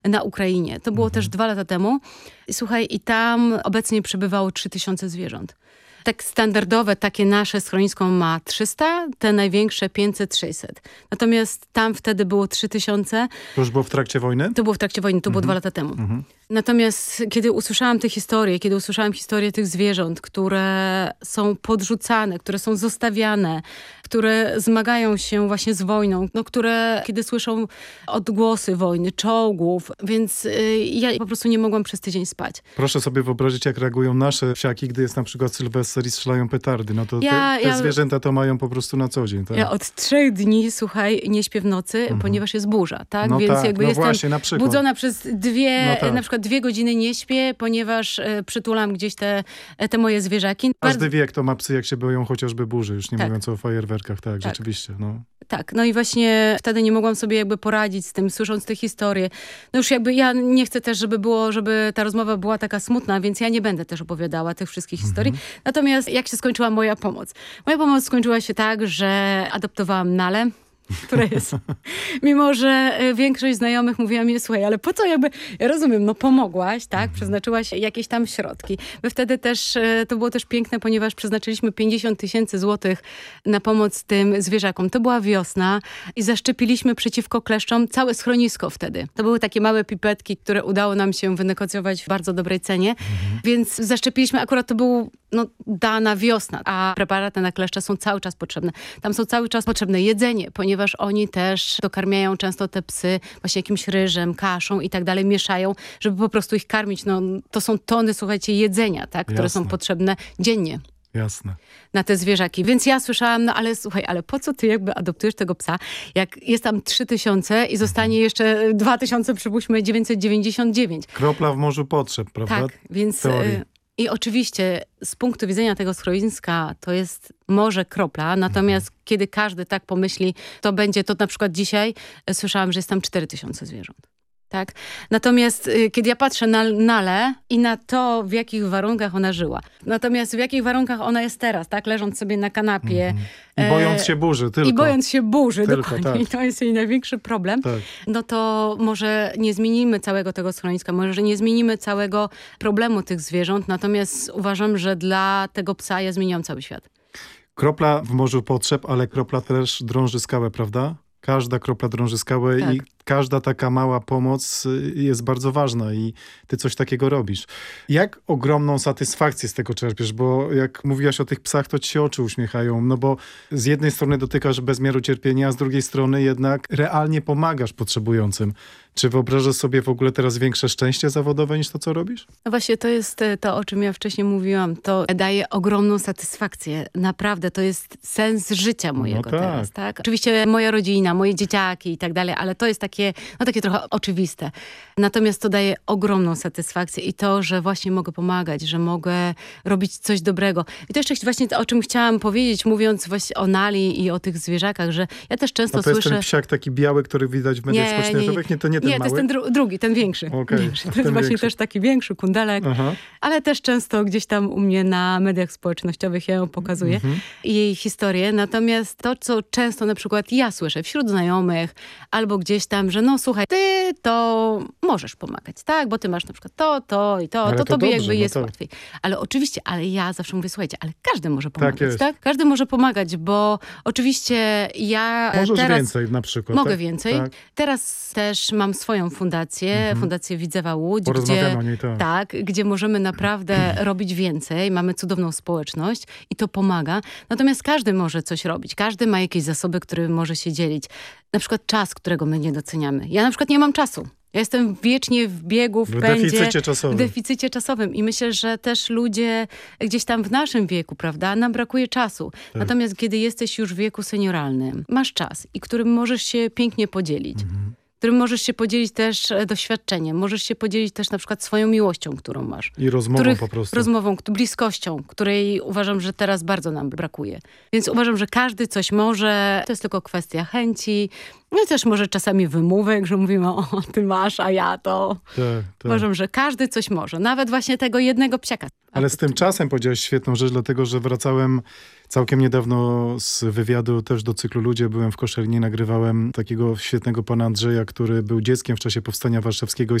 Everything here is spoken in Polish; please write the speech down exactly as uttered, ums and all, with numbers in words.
na Ukrainie. To było mhm. też dwa lata temu. I słuchaj, i tam obecnie przebywało trzy tysiące zwierząt. Tak standardowe, takie nasze schronisko ma trzysta, te największe pięćset sześćset. Natomiast tam wtedy było trzy tysiące. To już było w trakcie wojny? To było w trakcie wojny, to mhm. było dwa lata temu. Mhm. Natomiast kiedy usłyszałam te historie, kiedy usłyszałam historię tych zwierząt, które są podrzucane, które są zostawiane, które zmagają się właśnie z wojną, no, które kiedy słyszą odgłosy wojny, czołgów, więc y, ja po prostu nie mogłam przez tydzień spać. Proszę sobie wyobrazić, jak reagują nasze wsiaki, gdy jest na przykład Sylwester i strzelają petardy. No to ja, te, te ja, zwierzęta to mają po prostu na co dzień. Tak? Ja od trzech dni, słuchaj, nie śpię w nocy, mhm. ponieważ jest burza, tak? No Więc tak, jakby no jestem właśnie, na przykład. budzona przez dwie, no tak. na przykład dwie godziny nie śpię, ponieważ e, przytulam gdzieś te, te moje zwierzaki. Każdy Bardzo... wie, kto ma psy, jak się boją chociażby burzy, już nie tak. mówiąc o fajerwerkach, tak, tak, rzeczywiście. No. Tak, no i właśnie wtedy nie mogłam sobie jakby poradzić z tym, słysząc te historie. No już jakby ja nie chcę też, żeby było, żeby ta rozmowa była taka smutna, więc ja nie będę też opowiadała tych wszystkich mhm. historii. Natomiast jak się skończyła moja pomoc? Moja pomoc skończyła się tak, że adoptowałam Nalę, która jest, mimo że większość znajomych mówiła mi, słuchaj, ale po co jakby, ja rozumiem, no pomogłaś, tak, mhm. przeznaczyłaś jakieś tam środki. My wtedy też, to było też piękne, ponieważ przeznaczyliśmy pięćdziesiąt tysięcy złotych na pomoc tym zwierzakom. To była wiosna i zaszczepiliśmy przeciwko kleszczom całe schronisko wtedy. To były takie małe pipetki, które udało nam się wynegocjować w bardzo dobrej cenie, mhm. więc zaszczepiliśmy, akurat to był no, dana wiosna, a preparaty na kleszcze są cały czas potrzebne. Tam są cały czas potrzebne jedzenie, ponieważ oni też dokarmiają często te psy właśnie jakimś ryżem, kaszą i tak dalej, mieszają, żeby po prostu ich karmić. No, to są tony, słuchajcie, jedzenia, tak, które Jasne. Są potrzebne dziennie. Jasne. Na te zwierzaki. Więc ja słyszałam, no ale słuchaj, ale po co ty jakby adoptujesz tego psa, jak jest tam trzy tysiące i zostanie jeszcze dwa tysiące, przypuśćmy, dziewięćset dziewięćdziesiąt dziewięć. Kropla w morzu potrzeb, prawda? Tak, więc... Teorii. I oczywiście z punktu widzenia tego schroniska to jest może kropla, natomiast mhm. kiedy każdy tak pomyśli, to będzie to na przykład dzisiaj, słyszałam, że jest tam cztery tysiące zwierząt. Tak? Natomiast y, kiedy ja patrzę na Nalę i na to, w jakich warunkach ona żyła. Natomiast w jakich warunkach ona jest teraz, tak? Leżąc sobie na kanapie. Mm-hmm. I bojąc się burzy, tylko. I bojąc się burzy, tylko, dokładnie. Tak. I to jest jej największy problem. Tak. No to może nie zmienimy całego tego schroniska, może nie zmienimy całego problemu tych zwierząt, natomiast uważam, że dla tego psa ja zmieniłam cały świat. Kropla w morzu potrzeb, ale kropla też drąży skałę, prawda? Każda kropla drąży skałę tak. i każda taka mała pomoc jest bardzo ważna i ty coś takiego robisz. Jak ogromną satysfakcję z tego czerpiesz? Bo jak mówiłaś o tych psach, to ci się oczy uśmiechają, no bo z jednej strony dotykasz bezmiaru cierpienia, a z drugiej strony jednak realnie pomagasz potrzebującym. Czy wyobrażasz sobie w ogóle teraz większe szczęście zawodowe niż to, co robisz? No właśnie, to jest to, o czym ja wcześniej mówiłam. To daje ogromną satysfakcję. Naprawdę, to jest sens życia mojego no tak. teraz, tak? Oczywiście moja rodzina, moje dzieciaki i tak dalej, ale to jest takie, no takie trochę oczywiste. Natomiast to daje ogromną satysfakcję i to, że właśnie mogę pomagać, że mogę robić coś dobrego. I to jeszcze właśnie to, o czym chciałam powiedzieć, mówiąc właśnie o Nali i o tych zwierzakach, że ja też często A to słyszę... jest ten psiak taki biały, który widać w mediach nie, społecznościowych? Nie, nie, to nie ten Nie, mały? to jest ten dru- drugi, ten większy. Okay, większy. To jest właśnie większy. też taki większy kundelek, Aha. ale też często gdzieś tam u mnie na mediach społecznościowych ja ją pokazuję mm-hmm. i jej historię. Natomiast to, co często na przykład ja słyszę wśród znajomych albo gdzieś tam, że no słuchaj, ty to możesz pomagać, tak? Bo ty masz na przykład to, to i to, ale to, to tobie dobrze, jakby jest no to... łatwiej. Ale oczywiście, ale ja zawsze mówię, słuchajcie, ale każdy może pomagać, tak? Jest. tak? Każdy może pomagać, bo oczywiście ja Możesz teraz... więcej na przykład. Mogę tak? więcej. Tak. Teraz też mam swoją fundację, mhm. Fundację Widzewa Łódź, gdzie, o niej, tak. tak, gdzie możemy naprawdę robić więcej. Mamy cudowną społeczność i to pomaga. Natomiast każdy może coś robić. Każdy ma jakieś zasoby, które może się dzielić. Na przykład czas, którego my nie doceniamy. Ja na przykład nie mam czasu. Ja jestem wiecznie w biegu, w, w pędzie. deficycie czasowym. W deficycie czasowym. I myślę, że też ludzie gdzieś tam w naszym wieku, prawda, nam brakuje czasu. Tak. Natomiast kiedy jesteś już w wieku senioralnym, masz czas i którym możesz się pięknie podzielić. Mhm. Którym możesz się podzielić też doświadczeniem. Możesz się podzielić też na przykład swoją miłością, którą masz. I rozmową po prostu. Rozmową, bliskością, której uważam, że teraz bardzo nam brakuje. Więc uważam, że każdy coś może. To jest tylko kwestia chęci. No i też może czasami wymówek, że mówimy, o, ty masz, a ja to. Tak, tak. Uważam, że każdy coś może. Nawet właśnie tego jednego psiaka. Ale z tym czasem powiedziałeś świetną rzecz, dlatego że wracałem Całkiem niedawno z wywiadu też do cyklu Ludzie byłem w Koszalinie, nagrywałem takiego świetnego pana Andrzeja, który był dzieckiem w czasie Powstania Warszawskiego i